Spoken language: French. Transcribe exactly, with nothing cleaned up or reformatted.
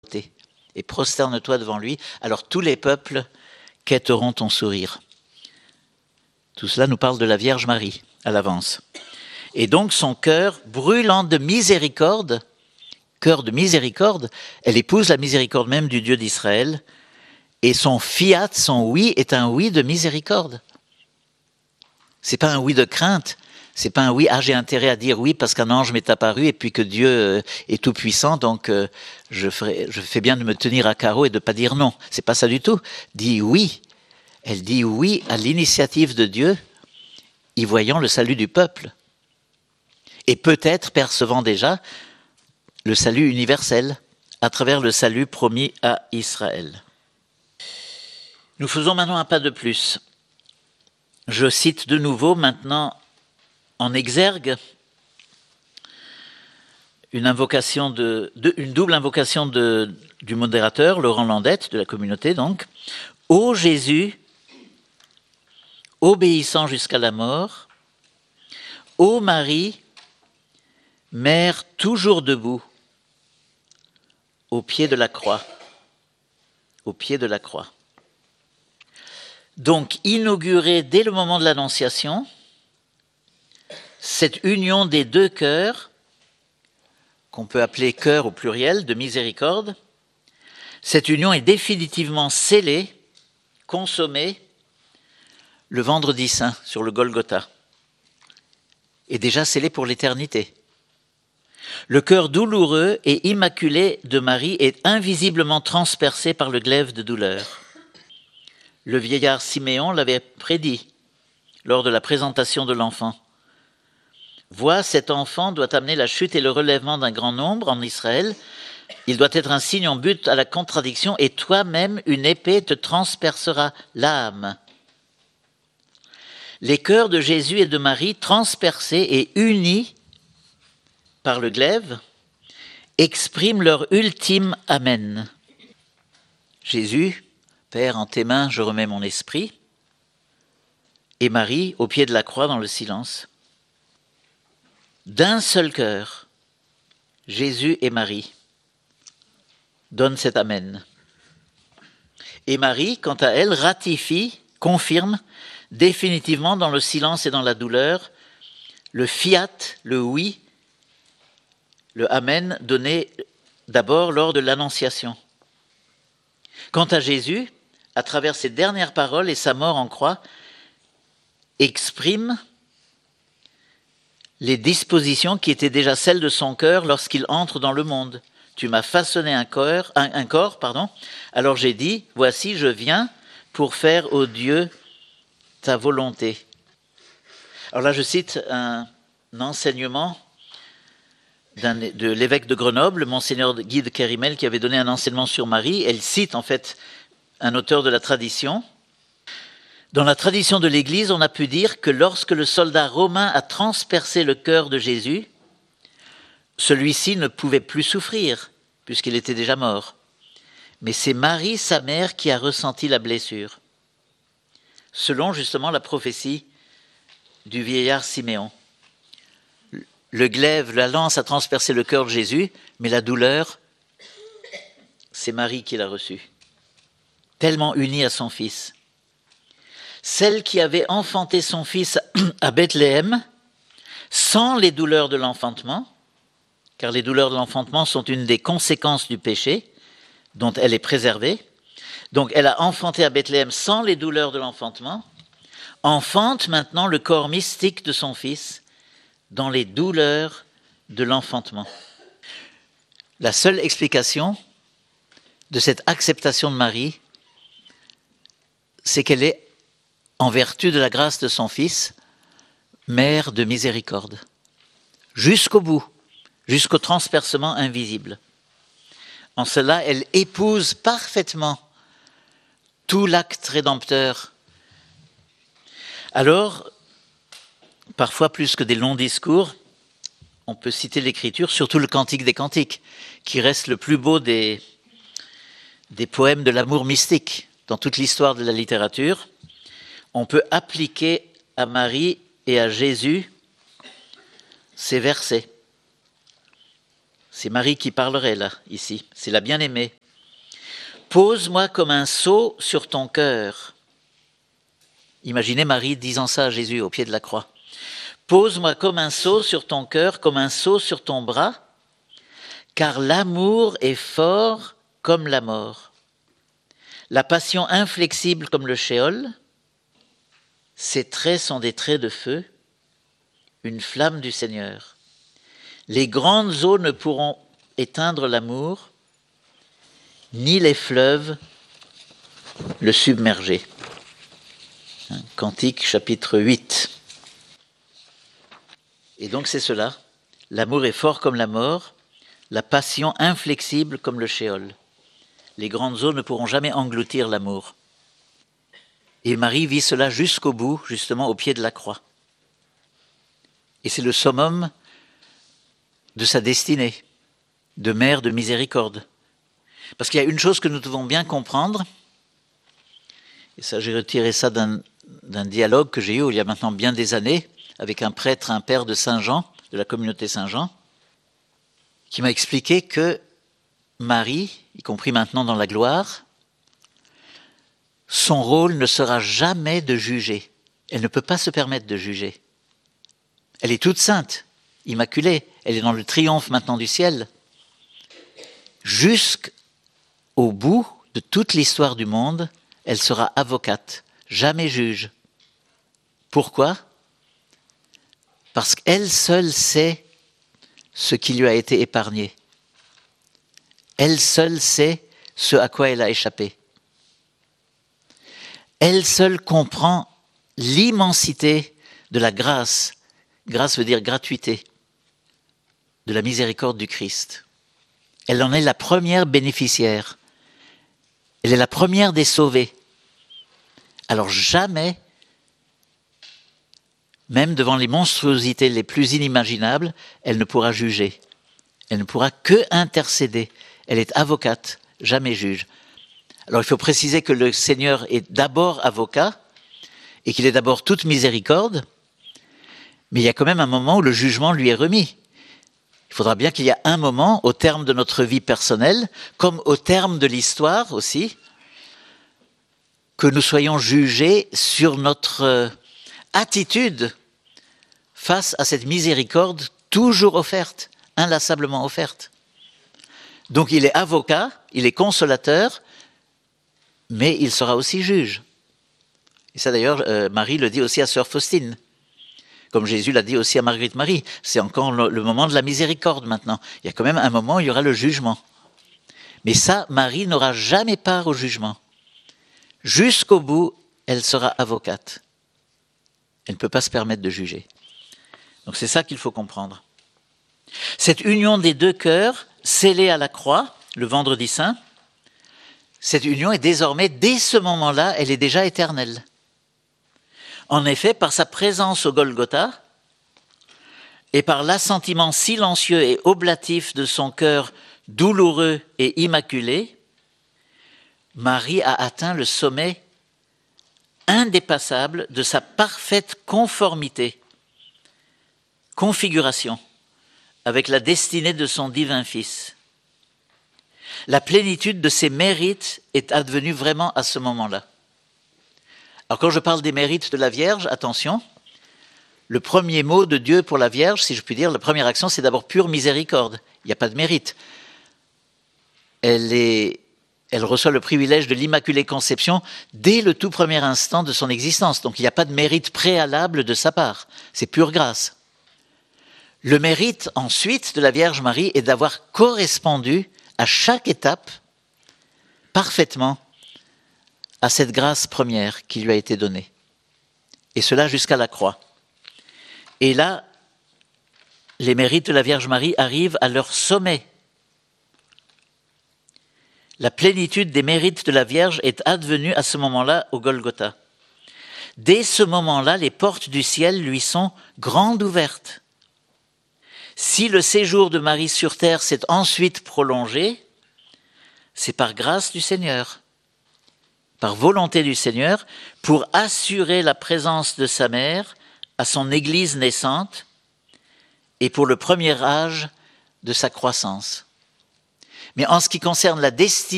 et prosterne-toi devant lui, alors tous les peuples quêteront ton sourire. Tout cela nous parle de la Vierge Marie à l'avance. Et donc son cœur brûlant de miséricorde, cœur de miséricorde, elle épouse la miséricorde même du Dieu d'Israël, et son fiat, son oui, est un oui de miséricorde. C'est pas un oui de crainte, c'est pas un oui, ah j'ai intérêt à dire oui parce qu'un ange m'est apparu et puis que Dieu est tout puissant, donc euh, je, ferai, je fais bien de me tenir à carreau et de pas dire non. C'est pas ça du tout. Dit oui. Elle dit oui à l'initiative de Dieu, y voyant le salut du peuple. Et peut-être percevant déjà le salut universel à travers le salut promis à Israël. Nous faisons maintenant un pas de plus. Je cite de nouveau maintenant en exergue une, invocation de, de, une double invocation de, du modérateur, Laurent Landette, de la communauté donc. Ô Jésus, obéissant jusqu'à la mort, ô Marie, mère toujours debout, au pied de la croix, au pied de la croix. Donc, inaugurée dès le moment de l'Annonciation, cette union des deux cœurs, qu'on peut appeler cœur au pluriel, de miséricorde, cette union est définitivement scellée, consommée, le vendredi saint sur le Golgotha, et déjà scellée pour l'éternité. Le cœur douloureux et immaculé de Marie est invisiblement transpercé par le glaive de douleur. Le vieillard Siméon l'avait prédit lors de la présentation de l'enfant. Vois, cet enfant doit amener la chute et le relèvement d'un grand nombre en Israël. Il doit être un signe en but à la contradiction, et toi-même, une épée te transpercera l'âme. Les cœurs de Jésus et de Marie, transpercés et unis par le glaive, expriment leur ultime Amen. Jésus, Père, en tes mains, je remets mon esprit. Et Marie, au pied de la croix, dans le silence. D'un seul cœur, Jésus et Marie donnent cet Amen. Et Marie, quant à elle, ratifie, confirme définitivement dans le silence et dans la douleur le fiat, le oui, le Amen donné d'abord lors de l'Annonciation. Quant à Jésus, à travers ses dernières paroles et sa mort en croix, exprime les dispositions qui étaient déjà celles de son cœur lorsqu'il entre dans le monde. Tu m'as façonné un corps, un, un corps, pardon. Alors j'ai dit, voici, je viens pour faire, ô Dieu, ta volonté. Alors là, je cite un, un enseignement d'un, de l'évêque de Grenoble, Monseigneur Guy de Kérimel, qui avait donné un enseignement sur Marie. Elle cite en fait un auteur de la tradition. Dans la tradition de l'Église, on a pu dire que lorsque le soldat romain a transpercé le cœur de Jésus, celui-ci ne pouvait plus souffrir, puisqu'il était déjà mort. Mais c'est Marie, sa mère, qui a ressenti la blessure, selon justement la prophétie du vieillard Siméon. Le glaive, la lance a transpercé le cœur de Jésus, mais la douleur, c'est Marie qui l'a reçue, tellement unie à son fils. Celle qui avait enfanté son fils à Bethléem, sans les douleurs de l'enfantement, car les douleurs de l'enfantement sont une des conséquences du péché, dont elle est préservée. Donc elle a enfanté à Bethléem sans les douleurs de l'enfantement, enfante maintenant le corps mystique de son fils dans les douleurs de l'enfantement. La seule explication de cette acceptation de Marie, c'est qu'elle est, en vertu de la grâce de son fils, mère de miséricorde, jusqu'au bout, jusqu'au transpercement invisible. En cela, elle épouse parfaitement tout l'acte rédempteur. Alors, parfois plus que des longs discours, on peut citer l'Écriture, surtout le Cantique des Cantiques, qui reste le plus beau des, des poèmes de l'amour mystique dans toute l'histoire de la littérature. On peut appliquer à Marie et à Jésus ces versets. C'est Marie qui parlerait là, ici. C'est la bien-aimée. Pose-moi comme un sceau sur ton cœur. Imaginez Marie disant ça à Jésus au pied de la croix. Pose-moi comme un sceau sur ton cœur, comme un sceau sur ton bras, car l'amour est fort comme la mort. La passion inflexible comme le shéol, ses traits sont des traits de feu, une flamme du Seigneur. Les grandes eaux ne pourront éteindre l'amour, ni les fleuves le submerger. Cantique chapitre huit. Et donc c'est cela, l'amour est fort comme la mort, la passion inflexible comme le shéol. Les grandes eaux ne pourront jamais engloutir l'amour. Et Marie vit cela jusqu'au bout, justement au pied de la croix. Et c'est le summum de sa destinée, de mère de miséricorde. Parce qu'il y a une chose que nous devons bien comprendre, et ça j'ai retiré ça d'un, d'un dialogue que j'ai eu il y a maintenant bien des années, avec un prêtre, un père de Saint-Jean, de la communauté Saint-Jean, qui m'a expliqué que Marie, y compris maintenant dans la gloire, son rôle ne sera jamais de juger. Elle ne peut pas se permettre de juger. Elle est toute sainte, immaculée, elle est dans le triomphe maintenant du ciel. Jusqu'au bout de toute l'histoire du monde, elle sera avocate, jamais juge. Pourquoi ? Parce qu'elle seule sait ce qui lui a été épargné. Elle seule sait ce à quoi elle a échappé. Elle seule comprend l'immensité de la grâce. Grâce veut dire gratuité, de la miséricorde du Christ. Elle en est la première bénéficiaire. Elle est la première des sauvés. Alors jamais, même devant les monstruosités les plus inimaginables, elle ne pourra juger. Elle ne pourra que intercéder. Elle est avocate, jamais juge. Alors il faut préciser que le Seigneur est d'abord avocat et qu'il est d'abord toute miséricorde, mais il y a quand même un moment où le jugement lui est remis. Il faudra bien qu'il y ait un moment, au terme de notre vie personnelle, comme au terme de l'histoire aussi, que nous soyons jugés sur notre attitude face à cette miséricorde toujours offerte, inlassablement offerte. Donc il est avocat, il est consolateur, mais il sera aussi juge. Et ça d'ailleurs, euh, Marie le dit aussi à sœur Faustine. Comme Jésus l'a dit aussi à Marguerite Marie, c'est encore le, le moment de la miséricorde maintenant. Il y a quand même un moment où il y aura le jugement. Mais ça, Marie n'aura jamais part au jugement. Jusqu'au bout, elle sera avocate. Elle ne peut pas se permettre de juger. Donc c'est ça qu'il faut comprendre. Cette union des deux cœurs, scellée à la croix, le vendredi saint, cette union est désormais, dès ce moment-là, elle est déjà éternelle. En effet, par sa présence au Golgotha et par l'assentiment silencieux et oblatif de son cœur douloureux et immaculé, Marie a atteint le sommet indépassable de sa parfaite conformité, configuration, avec la destinée de son divin Fils. La plénitude de ses mérites est advenue vraiment à ce moment-là. Alors quand je parle des mérites de la Vierge, attention, le premier mot de Dieu pour la Vierge, si je puis dire, la première action, c'est d'abord pure miséricorde. Il n'y a pas de mérite. Elle, est, elle reçoit le privilège de l'Immaculée Conception dès le tout premier instant de son existence. Donc il n'y a pas de mérite préalable de sa part. C'est pure grâce. Le mérite ensuite de la Vierge Marie est d'avoir correspondu à chaque étape parfaitement à cette grâce première qui lui a été donnée. Et cela jusqu'à la croix. Et là, les mérites de la Vierge Marie arrivent à leur sommet. La plénitude des mérites de la Vierge est advenue à ce moment-là au Golgotha. Dès ce moment-là, les portes du ciel lui sont grandes ouvertes. Si le séjour de Marie sur terre s'est ensuite prolongé, c'est par grâce du Seigneur, par volonté du Seigneur, pour assurer la présence de sa mère à son Église naissante et pour le premier âge de sa croissance. Mais en ce qui concerne la destinée